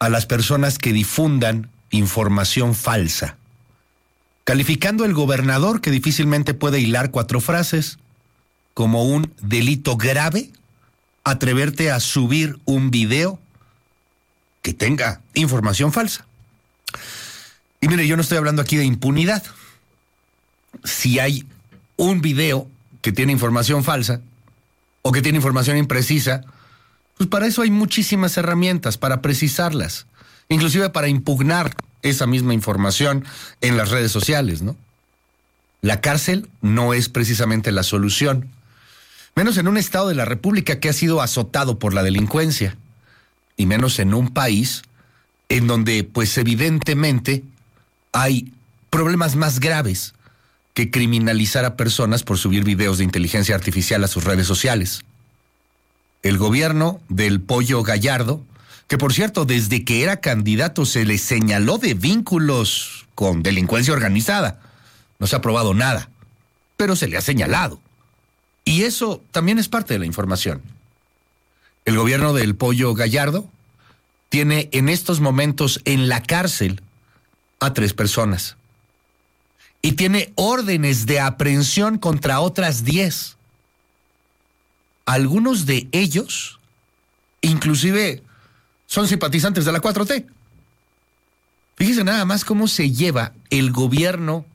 a las personas que difundan información falsa, calificando el gobernador, que difícilmente puede hilar 4 frases, como un delito grave atreverte a subir un video que tenga información falsa. Y mire, yo no estoy hablando aquí de impunidad. Si hay un video que tiene información falsa o que tiene información imprecisa, pues para eso hay muchísimas herramientas para precisarlas, inclusive para impugnar esa misma información en las redes sociales, ¿no? La cárcel no es precisamente la solución, menos en un estado de la República que ha sido azotado por la delincuencia, y menos en un país en donde, pues evidentemente, hay problemas más graves que criminalizar a personas por subir videos de inteligencia artificial a sus redes sociales. El gobierno del Pollo Gallardo, que por cierto, desde que era candidato se le señaló de vínculos con delincuencia organizada. No se ha probado nada, pero se le ha señalado. Y eso también es parte de la información. El gobierno del Pollo Gallardo tiene en estos momentos en la cárcel a 3 personas. Y tiene órdenes de aprehensión contra otras 10. Algunos de ellos, inclusive, son simpatizantes de la 4T. Fíjese nada más cómo se lleva el gobierno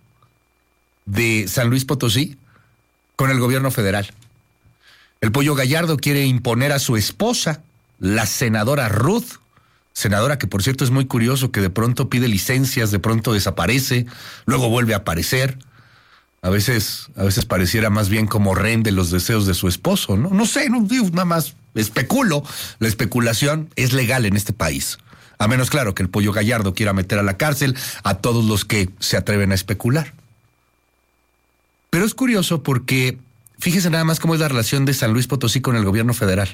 de San Luis Potosí con el gobierno federal. El Pollo Gallardo quiere imponer a su esposa, la senadora Ruth, senadora que por cierto es muy curioso que de pronto pide licencias, de pronto desaparece, luego vuelve a aparecer. A veces pareciera más bien como rehén de los deseos de su esposo, ¿no? No sé, no digo, nada más especulo. La especulación es legal en este país. A menos, claro, que el Pollo Gallardo quiera meter a la cárcel a todos los que se atreven a especular. Pero es curioso porque fíjese nada más cómo es la relación de San Luis Potosí con el gobierno federal.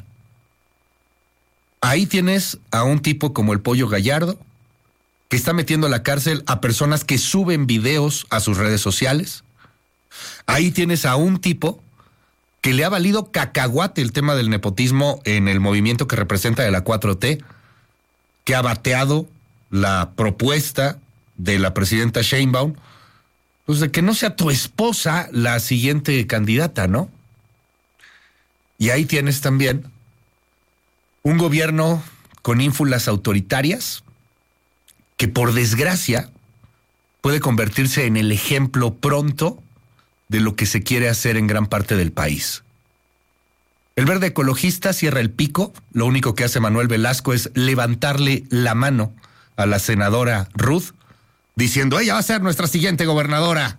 Ahí tienes a un tipo como el Pollo Gallardo, que está metiendo a la cárcel a personas que suben videos a sus redes sociales. Ahí tienes a un tipo que le ha valido cacahuate el tema del nepotismo en el movimiento que representa de la 4T, que ha bateado la propuesta de la presidenta Sheinbaum, pues de que no sea tu esposa la siguiente candidata, ¿no? Y ahí tienes también un gobierno con ínfulas autoritarias que por desgracia puede convertirse en el ejemplo pronto de lo que se quiere hacer en gran parte del país. El Verde Ecologista cierra el pico. Lo único que hace Manuel Velasco es levantarle la mano a la senadora Ruth, diciendo, ella va a ser nuestra siguiente gobernadora.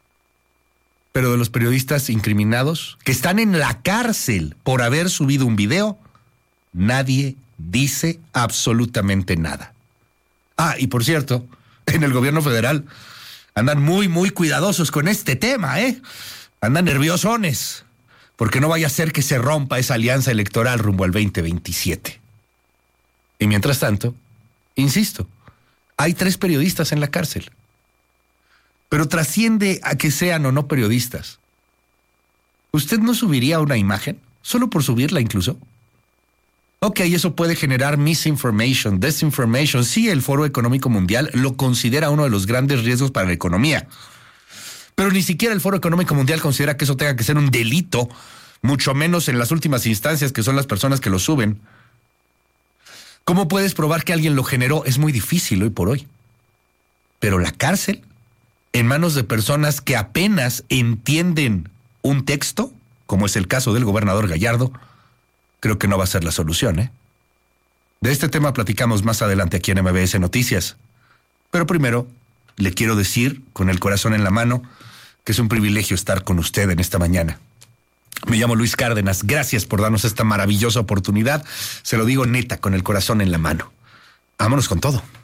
Pero de los periodistas incriminados, que están en la cárcel por haber subido un video, nadie dice absolutamente nada. Ah, y por cierto, en el gobierno federal andan muy, muy cuidadosos con este tema, ¿eh? Andan nerviosones, porque no vaya a ser que se rompa esa alianza electoral rumbo al 2027. Y mientras tanto, insisto, hay 3 periodistas en la cárcel. Pero trasciende a que sean o no periodistas. ¿Usted no subiría una imagen? Solo por subirla incluso. Ok, eso puede generar misinformation, desinformation. Sí, el Foro Económico Mundial lo considera uno de los grandes riesgos para la economía. Pero ni siquiera el Foro Económico Mundial considera que eso tenga que ser un delito, mucho menos en las últimas instancias, que son las personas que lo suben. ¿Cómo puedes probar que alguien lo generó? Es muy difícil hoy por hoy. Pero la cárcel, en manos de personas que apenas entienden un texto, como es el caso del gobernador Gallardo, creo que no va a ser la solución, ¿eh? De este tema platicamos más adelante aquí en MBS Noticias. Pero primero, le quiero decir, con el corazón en la mano, que es un privilegio estar con usted en esta mañana. Me llamo Luis Cárdenas. Gracias por darnos esta maravillosa oportunidad. Se lo digo neta, con el corazón en la mano. Vámonos con todo.